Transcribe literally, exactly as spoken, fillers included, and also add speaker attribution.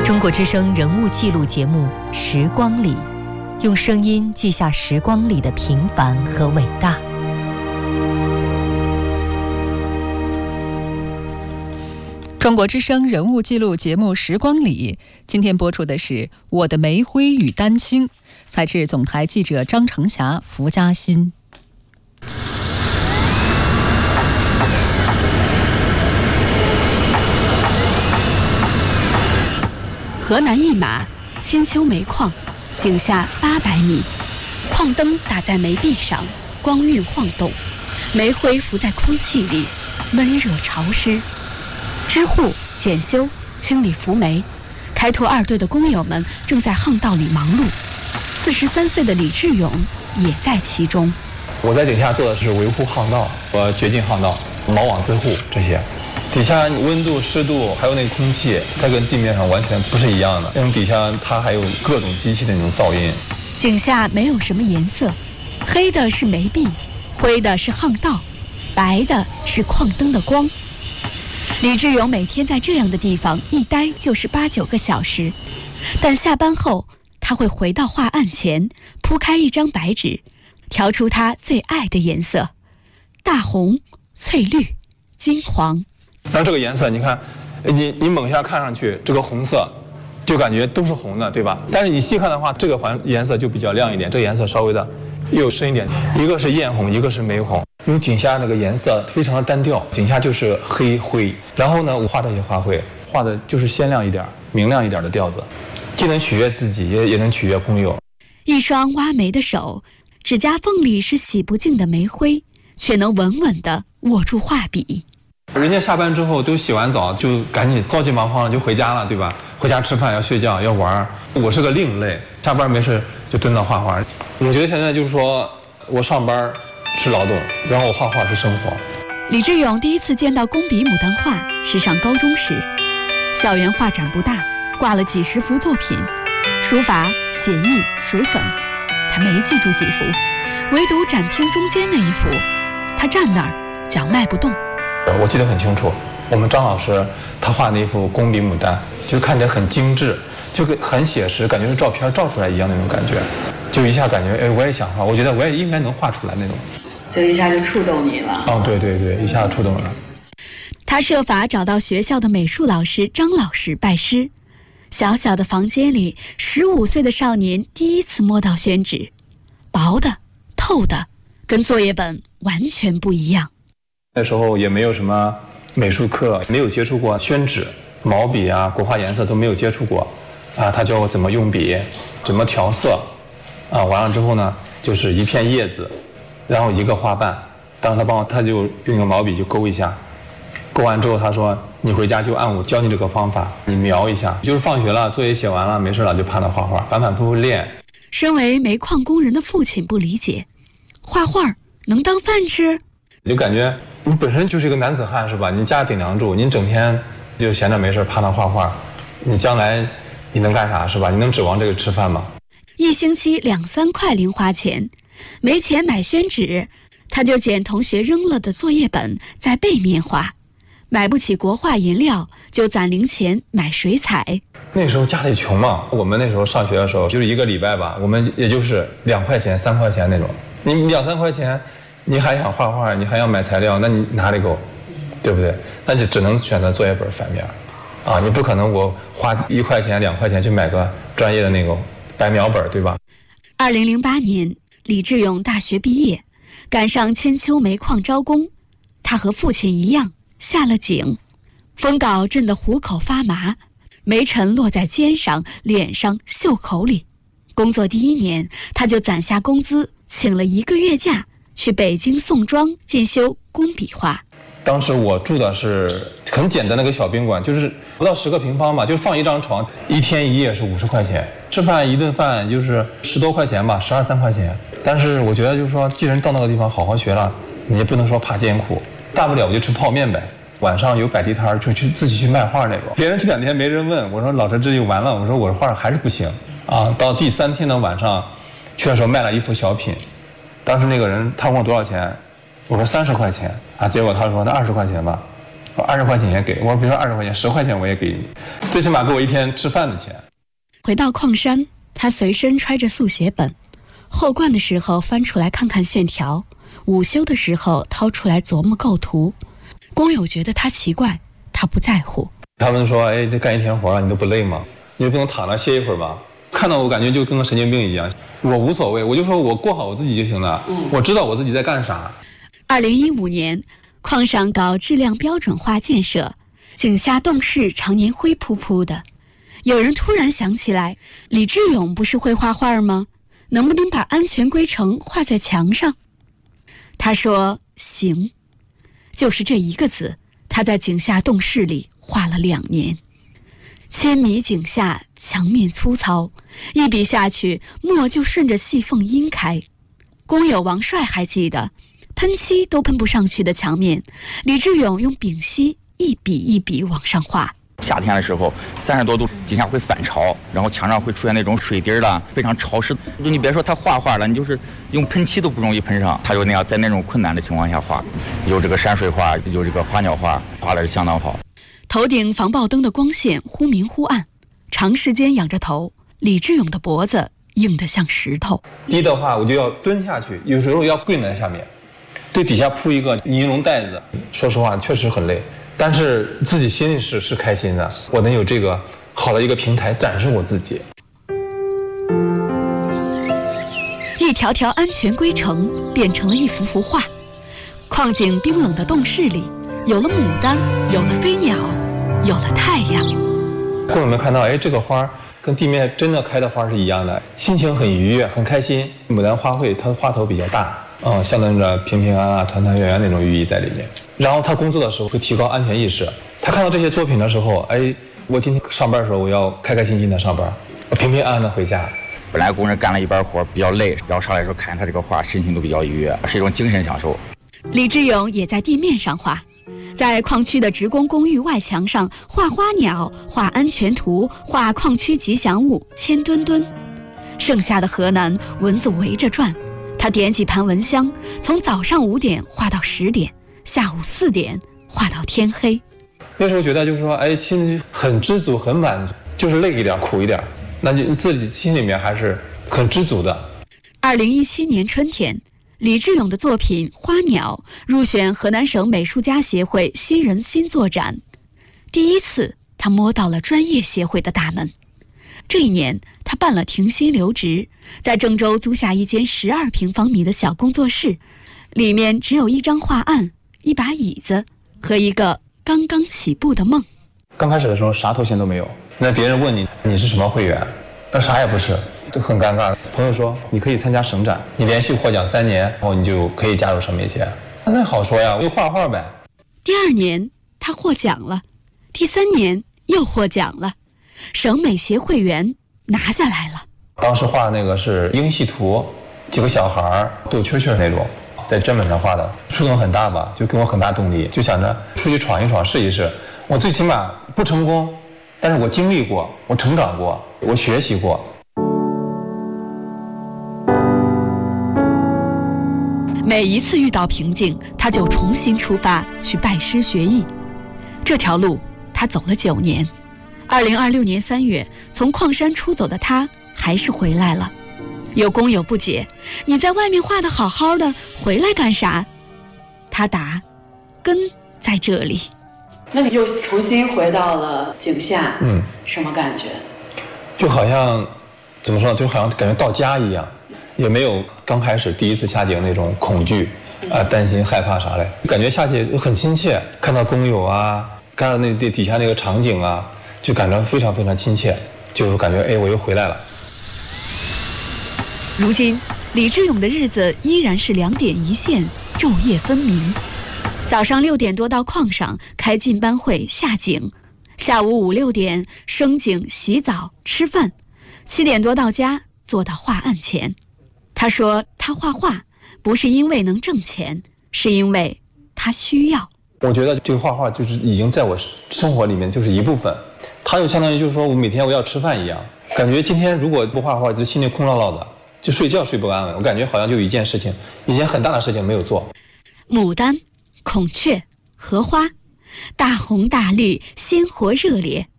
Speaker 1: 中国之声人物记录节目《时光里》，用声音记下时光里的平凡和伟大。
Speaker 2: 中国之声人物记录节目《时光里》，今天播出的是《我的煤灰与丹青》，采自总台记者张成霞、福嘉欣。
Speaker 3: 河南一马千秋煤矿，井下八百米，矿灯打在煤壁上，光晕晃动，煤灰浮在空气里，闷热潮湿。支护、检修、清理浮煤，开拓二队的工友们正在巷道里忙碌。四十三岁的李志勇也在其中。
Speaker 4: 我在井下做的是维护巷道，我掘进巷道，锚网自护这些。底下温度、湿度还有那个空气，它跟地面上完全不是一样的。因为底下它还有各种机器的那种噪音。
Speaker 3: 井下没有什么颜色，黑的是煤壁，灰的是巷道，白的是矿灯的光。李志勇每天在这样的地方一待就是八九个小时，但下班后他会回到画案前，铺开一张白纸，调出他最爱的颜色：大红、翠绿、金黄。
Speaker 4: 那这个颜色，你看，你你猛一下看上去，这个红色就感觉都是红的，对吧？但是你细看的话，这个环颜色就比较亮一点，这个颜色稍微的又深一点。一个是艳红，一个是玫红。因为井下那个颜色非常的单调，井下就是黑灰。然后呢，我画这些花卉，画的就是鲜亮一点、明亮一点的调子，既能取悦自己，也也能取悦工友。
Speaker 3: 一双挖煤的手，指甲缝里是洗不净的煤灰，却能稳稳地握住画笔。
Speaker 4: 人家下班之后都洗完澡，就赶紧着急忙慌就回家了，对吧？回家吃饭要睡觉要玩。我是个另类，下班没事就蹲到画画。我觉得现在就是说我上班是劳动，然后我画画是生活。
Speaker 3: 李志勇第一次见到工笔牡丹画是上高中时，校园画展不大，挂了几十幅作品，书法、写意、水粉，他没记住几幅，唯独展厅中间那一幅，他站那儿脚迈不动。
Speaker 4: 我记得很清楚，我们张老师他画那幅工笔牡丹，就看起来很精致，就很写实，感觉是照片照出来一样那种感觉，就一下感觉哎，我也想画，我觉得我也应该能画出来那种，
Speaker 5: 就一下就触动你了。
Speaker 4: 哦，对对对，一下触动了。
Speaker 3: 他设法找到学校的美术老师张老师拜师。小小的房间里，十五岁的少年第一次摸到宣纸，薄的、透的，跟作业本完全不一样。
Speaker 4: 那时候也没有什么美术课，没有接触过宣纸、毛笔啊、国画颜色都没有接触过，啊，他教我怎么用笔，怎么调色，啊，完了之后呢，就是一片叶子，然后一个花瓣，当时他帮我，他就用个毛笔就勾一下，勾完之后他说你回家就按我教你这个方法，你描一下，就是放学了，作业写完了，没事了就趴那画画，反反复复练。
Speaker 3: 身为煤矿工人的父亲不理解，画画能当饭吃？
Speaker 4: 就感觉你本身就是一个男子汉是吧？你家顶梁柱，你整天就闲着没事趴那画画，你将来你能干啥是吧？你能指望这个吃饭吗？
Speaker 3: 一星期两三块零花钱，没钱买宣纸，他就捡同学扔了的作业本在背面画。买不起国画颜料，就攒零钱买水彩。
Speaker 4: 那时候家里穷嘛，我们那时候上学的时候就是一个礼拜吧，我们也就是两块钱三块钱那种，你两三块钱你还想画画，你还要买材料，那你哪里够，对不对？那就只能选择作业本反面啊，你不可能我花一块钱两块钱去买个专业的那个白描本，对吧？
Speaker 3: 二零零八年，李志勇大学毕业，赶上千秋煤矿招工，他和父亲一样下了井，风镐震得虎口发麻，煤尘落在肩上、脸上、袖口里。工作第一年，他就攒下工资，请了一个月假，去北京宋庄进修工笔画。
Speaker 4: 当时我住的是很简单的一个小宾馆，就是不到十个平方嘛，就放一张床，一天一夜是五十块钱，吃饭一顿饭就是十多块钱吧，十二三块钱。但是我觉得就是说，既然到那个地方好好学了，你也不能说怕艰苦，大不了我就吃泡面呗。晚上有摆地摊就去自己去卖画那种，别人这两天没人问，我说老师这就完了，我说我的画还是不行啊。到第三天的晚上，去的时候卖了一幅小品，当时那个人他问我多少钱，我说三十块钱啊，结果他说那二十块钱吧， 我二十块钱也给，我比如说二十块钱、十块钱我也给你，最起码给我一天吃饭的钱。
Speaker 3: 回到矿山，他随身揣着速写本，后灌的时候翻出来看看线条，午休的时候掏出来琢磨构图。工友觉得他奇怪，他不在乎。
Speaker 4: 他们说：“哎，这干一天活了，你都不累吗？你就不能躺着歇一会儿吗？”看到我感觉就跟个神经病一样。我无所谓，我就说我过好我自己就行了。嗯，我知道我自己在干啥。
Speaker 3: 二零一五年，矿上搞质量标准化建设，井下洞室常年灰扑扑的。有人突然想起来，李志勇不是会画画吗？能不能把安全规程画在墙上？他说行，就是这一个字，他在井下洞室里画了两年。千米井下，墙面粗糙，一笔下去，墨就顺着细缝阴开。工友王帅还记得，喷漆都喷不上去的墙面，李志勇用丙烯一笔一笔往上画。
Speaker 6: 夏天的时候，三十多度，井下会反潮，然后墙上会出现那种水滴了，非常潮湿。就你别说他画画了，你就是用喷漆都不容易喷上。他就那样在那种困难的情况下画，有这个山水画，有这个花鸟画，画的是相当好。
Speaker 3: 头顶防爆灯的光线忽明忽暗，长时间仰着头，李志勇的脖子硬得像石头。
Speaker 4: 低的话，我就要蹲下去，有时候要跪在下面，对底下铺一个尼龙袋子。说实话，确实很累。但是自己心里是是开心的，我能有这个好的一个平台展示我自己。
Speaker 3: 一条条安全规程变成了一幅幅画，矿井冰冷的洞室里，有了牡丹，有了飞鸟，有了太阳。
Speaker 4: 工友们看到，哎，这个花跟地面真的开的花是一样的，心情很愉悦，很开心。牡丹花卉它的花头比较大，嗯，象征着平平安安、团团圆圆那种寓意在里面。然后他工作的时候会提高安全意识。他看到这些作品的时候，哎，我今天上班的时候我要开开心心的上班，我平平安安的回家。
Speaker 6: 本来工人干了一班活比较累，然后上来的时候看他这个画，心情都比较愉悦，是一种精神享受。
Speaker 3: 李志勇也在地面上画，在矿区的职工公寓外墙上画花鸟，画安全图，画矿区吉祥物千吨吨。盛夏的河南，蚊子围着转，他点几盘蚊香，从早上五点画到十点，下午四点画到天黑。
Speaker 4: 那时候觉得就是说，哎，心里很知足，很满足，就是累一点，苦一点，那就自己心里面还是很知足的。
Speaker 3: 二零一七年春天，李志勇的作品《花鸟》入选河南省美术家协会新人新作展，第一次他摸到了专业协会的大门。这一年，他办了停薪留职，在郑州租下一间十二平方米的小工作室，里面只有一张画案、一把椅子和一个刚刚起步的梦。
Speaker 4: 刚开始的时候啥头衔都没有，那别人问你你是什么会员，那啥也不是，就很尴尬。朋友说你可以参加省展，你连续获奖三年，然后你就可以加入省美协。那好说呀，我就画画呗。
Speaker 3: 第二年他获奖了，第三年又获奖了，省美协会员拿下来了。
Speaker 4: 当时画那个是英系图，几个小孩斗蛐蛐那种，在砧板上画的，触动很大吧，就给我很大动力，就想着出去闯一闯，试一试。我最起码不成功，但是我经历过，我成长过，我学习过。
Speaker 3: 每一次遇到瓶颈，他就重新出发去拜师学艺。这条路他走了九年。二零二六年三月，从矿山出走的他还是回来了。有工友不解，你在外面画得好好的，回来干啥？他答，根在这里。
Speaker 5: 那你又重新回到了井下，
Speaker 4: 嗯，
Speaker 5: 什么感觉？
Speaker 4: 就好像怎么说，就好像感觉到家一样，也没有刚开始第一次下井那种恐惧啊、呃、担心害怕啥嘞，感觉下去很亲切，看到工友啊，看到那底下那个场景啊，就感觉非常非常亲切，就感觉哎我又回来了。
Speaker 3: 如今李志勇的日子依然是两点一线，昼夜分明。早上六点多到矿上开进班会下井，下午五六点升井洗澡吃饭，七点多到家坐到画案前。他说他画画不是因为能挣钱，是因为他需要。
Speaker 4: 我觉得这个画画就是已经在我生活里面就是一部分，它就相当于就是说我每天我要吃饭一样，感觉今天如果不画画就心里空落落的，就睡觉睡不安稳，我感觉好像就有一件事情，一件很大的事情没有做。
Speaker 3: 牡丹、孔雀、荷花， 大红大绿，鲜活热烈。